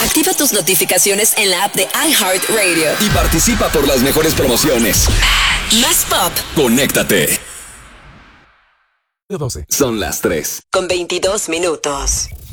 Activa tus notificaciones en la app de iHeartRadio. Y participa por las mejores promociones. Más pop. Conéctate. 12. Son las 3. Con 22 minutos.